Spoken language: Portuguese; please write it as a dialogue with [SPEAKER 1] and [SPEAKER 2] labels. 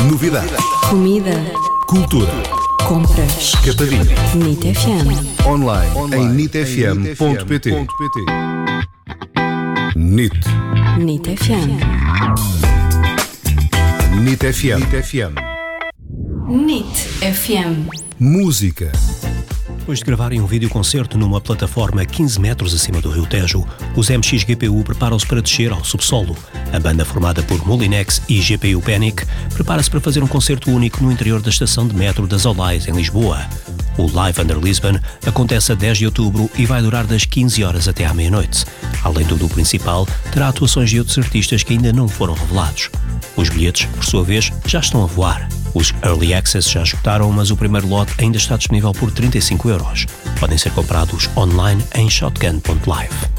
[SPEAKER 1] Novidades.
[SPEAKER 2] Comida.
[SPEAKER 1] Cultura.
[SPEAKER 2] Compras.
[SPEAKER 1] Catarina.
[SPEAKER 2] NIT FM.
[SPEAKER 1] Online em nitfm.pt. NIT.
[SPEAKER 2] NIT FM.
[SPEAKER 1] NIT FM.
[SPEAKER 2] NIT FM.
[SPEAKER 1] Música.
[SPEAKER 3] Depois de gravarem um vídeo-concerto numa plataforma 15 metros acima do Rio Tejo, os MX-GPU preparam-se para descer ao subsolo. A banda, formada por Molinex e GPU Panic, prepara-se para fazer um concerto único no interior da estação de metro das Olais, em Lisboa. O Live Under Lisbon acontece a 10 de outubro e vai durar das 15 horas até à meia-noite. Além do principal, terá atuações de outros artistas que ainda não foram revelados. Os bilhetes, por sua vez, já estão a voar. Os Early Access já esgotaram, mas o primeiro lote ainda está disponível por €35. Podem ser comprados online em shotgun.live.